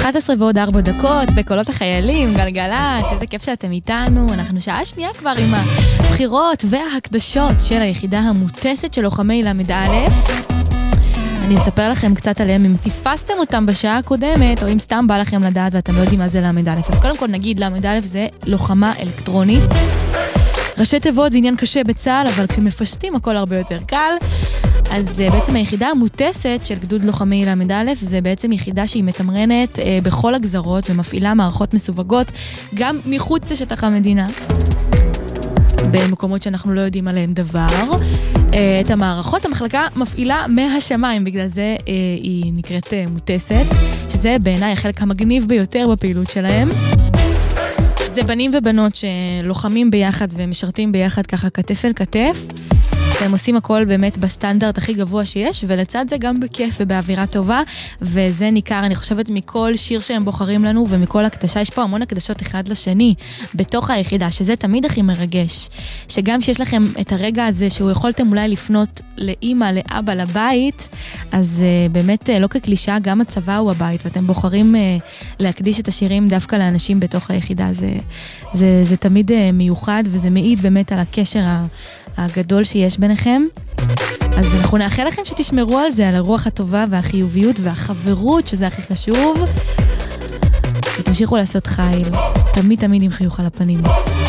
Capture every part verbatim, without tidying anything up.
אחת עשרה ועוד ארבע דקות, בקולות החיילים, גלגלת, איזה כיף שאתם איתנו. אנחנו שעה שנייה כבר עם הבחירות וההקדשות של היחידה המוטסת של לוחמי למד א'. אני אספר לכם קצת עליהם אם פספסתם אותם בשעה הקודמת, או אם סתם בא לכם לדעת ואתם לא יודעים מה זה למד א'. אז קודם כל נגיד, למד א' זה לוחמה אלקטרונית. ראשי תיבות זה עניין קשה בצה"ל, אבל כשמפשטים הכל הרבה יותר קל. אז בעצם היחידה המוטסת של גדוד לוחמי למד א' זה בעצם יחידה שהיא מתמרנת אה, בכל הגזרות ומפעילה מערכות מסווגות גם מחוץ לשטח המדינה, במקומות שאנחנו לא יודעים עליהם דבר. אה, את המערכות המחלקה מפעילה מהשמיים, בגלל זה אה, היא נקראת אה, מוטסת, שזה בעיניי החלק המגניב ביותר בפעילות שלהם. זה בנים ובנות שלוחמים ביחד ומשרתים ביחד ככה כתף אל כתף. הם עושים הכל באמת בסטנדרט הכי גבוה שיש, ולצד זה גם בכיף ובאווירה טובה, וזה ניכר, אני חושבת, מכל שיר שהם בוחרים לנו, ומכל הקדשה, יש פה המון הקדשות אחד לשני, בתוך היחידה, שזה תמיד הכי מרגש, שגם שיש לכם את הרגע הזה, שהוא יכולתם אולי לפנות לאמא, לאבא, לבית, אז uh, באמת uh, לא כקלישה, גם הצבא הוא הבית, ואתם בוחרים uh, להקדיש את השירים דווקא לאנשים בתוך היחידה, זה, זה, זה תמיד uh, מיוחד, וזה מעיד באמת על הקשר ה... הגדול שיש ביניכם. אז אנחנו נאחל לכם שתשמרו על זה, על הרוח הטובה והחיוביות והחברות, שזה הכי חשוב. ותמשיכו לעשות חיל, תמיד תמיד עם חיוך על הפנים.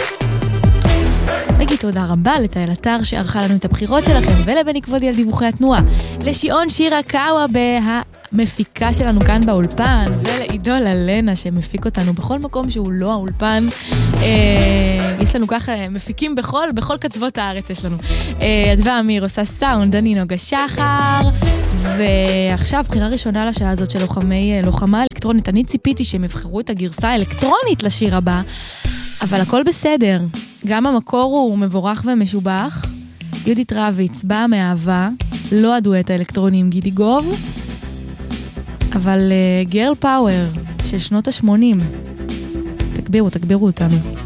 נגיד תודה רבה לתאל אתר שערכה לנו את הבחירות שלכם, ולבני כבודי על דיווחי התנועה, לשיעון שירה קאווה במפיקה שלנו כאן באולפן, ולעידול אלנה שמפיק אותנו בכל מקום שהוא לא האולפן. אה, יש לנו ככה מפיקים בכל, בכל קצוות הארץ יש לנו. אה, אדווה אמיר עושה סאונד, אני נוגה שחר, ועכשיו בחירה ראשונה לשעה הזאת של לוחמי, לוחמה אלקטרונית. אני ציפיתי שהם יבחרו את הגרסה האלקטרונית לשיר הבא, אבל הכל בסדר. גם המקור הוא מבורך ומשובח. יהודית רביץ באה מאהבה, לא הדואט האלקטרוני עם גידי גוב, אבל גרל פאוור של שנות ה-שמונים. תגבירו, תגבירו אותנו.